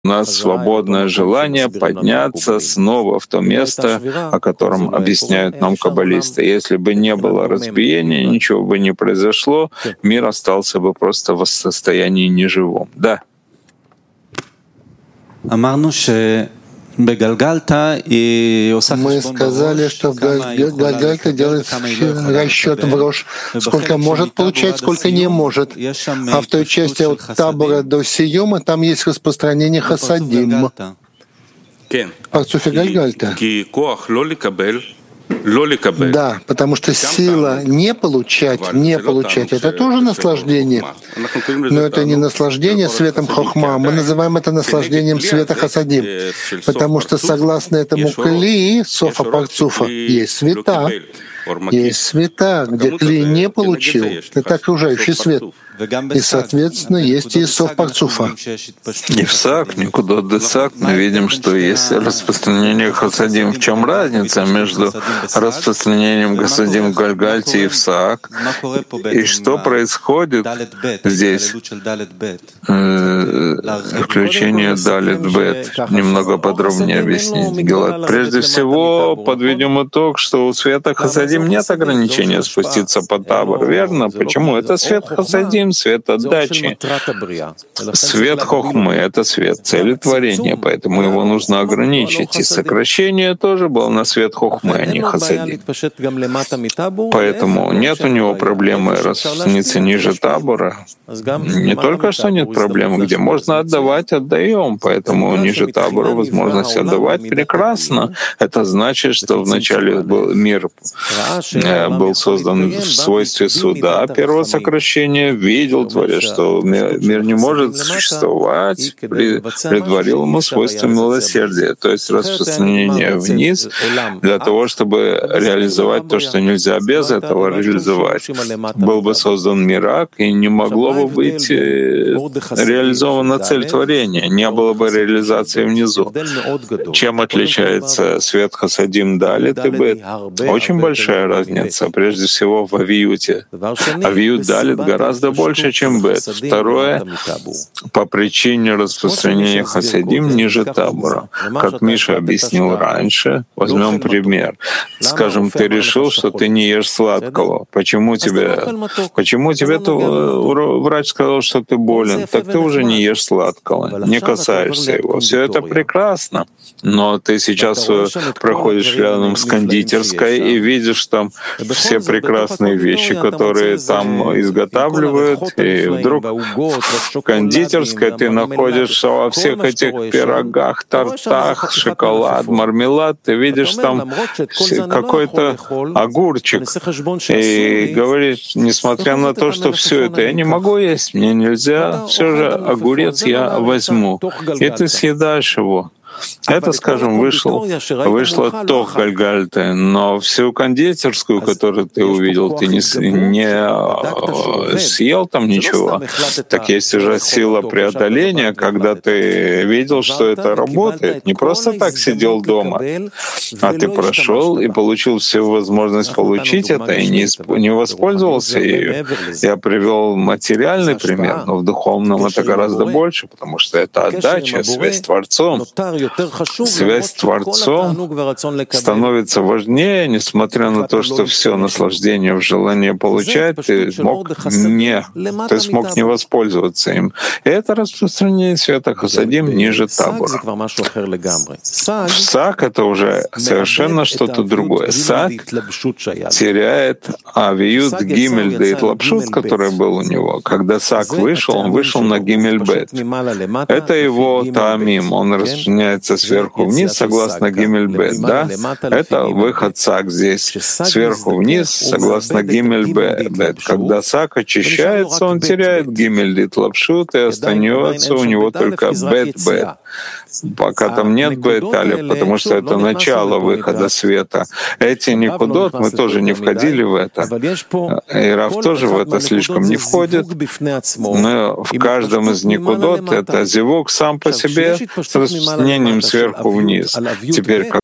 у нас свободное желание подняться снова в то место, о котором объясняют нам каббалисты. Если бы не было разбиения, ничего бы не произошло, мир остался бы просто в состоянии неживом. Да. Мы сказали, что Гальгальта делает расчет в Рош, сколько может получать, сколько не может. А в той части от Табора до Сиюма там есть распространение хасадим. Парцуфе Гальгальта. Да, потому что сила не получать, это тоже наслаждение. Но это не наслаждение светом хохма, мы называем это наслаждением света хасадим. Потому что согласно этому кли, софа парцуфа, есть света, где кли не получил, это окружающий свет. И, соответственно, есть и сов парцуфа. И в Сак, никуда до Сак, мы видим, что есть распространение хасадим. В чем разница между распространением хасадим в Гальгальте и в Сак? И что происходит здесь? Включение Далит Бет. Немного подробнее объяснить. Гилад. Прежде всего, подведем итог, что у света хасадим нет ограничения спуститься под табор. Верно? Почему? Это свет хасадим, свет отдачи. Свет хохмы — это свет цели творения, поэтому его нужно ограничить. И сокращение тоже было на свет хохмы, а не хасадим. Поэтому нет у него проблемы распространиться ниже табора. Не только что нет проблемы, где можно отдавать, отдаем. Поэтому ниже табора возможность отдавать прекрасно. Это значит, что вначале мир был создан в свойстве суда первого сокращения, видел Творец, что мир не может существовать, предварил ему свойство милосердия, то есть распространение вниз для того, чтобы реализовать то, что нельзя без этого реализовать. Был бы создан мирак, и не могло бы быть реализована цель творения, не было бы реализации внизу. Чем отличается свет хасадим далит и бет? Очень большая разница, прежде всего в авиюте. Авиют далит гораздо больше, чем бет. Второе, по причине распространения хасадим ниже табора. Как Миша объяснил раньше, возьмем пример. Скажем, ты решил, что ты не ешь сладкого. Почему тебе врач сказал, что ты болен? Так ты уже не ешь сладкого, не касаешься его. Все это прекрасно. Но ты сейчас проходишь рядом с кондитерской и видишь там все прекрасные вещи, которые там изготавливают, и вдруг в кондитерской ты находишься во всех этих пирогах, тортах, шоколад, мармелад, ты видишь там какой-то огурчик, и говоришь, несмотря на то, что все это я не могу есть, мне нельзя, все же огурец я возьму, и ты съедаешь его. Это, скажем, вышло тох Гальгальты, но всю кондитерскую, которую ты увидел, ты не съел там ничего. Так есть уже сила преодоления, когда ты видел, что это работает. Не просто так сидел дома, а ты прошел и получил всю возможность получить это и не воспользовался ею. Я привел материальный пример, но в духовном это гораздо больше, потому что это отдача, связь с Творцом. Связь с Творцом становится важнее, несмотря на то, что все наслаждение в желании получать, ты смог не воспользоваться им. И это распространение света хасадим ниже табора. Сак — это уже совершенно что-то другое. Сак теряет авиют гимель дейт лапшут, который был у него. Когда Сак вышел, он вышел на гимель бет. Это его таамим, он распространяется сверху вниз, согласно гимель бет, да? Это выход Сак здесь. Сверху вниз, согласно гимель бет. Когда Сак очищается, он теряет гимель дейт лапшут, и остается у него только бет. Пока там нет бет-алев, потому что это начало выхода света. Эти никудот, мы тоже не входили в это. И Рав тоже в это слишком не входит. Но в каждом из никудот это зивук сам по себе с распространением сверху вниз. Теперь,